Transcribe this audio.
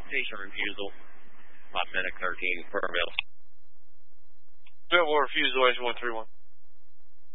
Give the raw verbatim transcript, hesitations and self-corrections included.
Station refusal. Five Medic thirteen, Pearl. Rebel refusal, Edge one three one.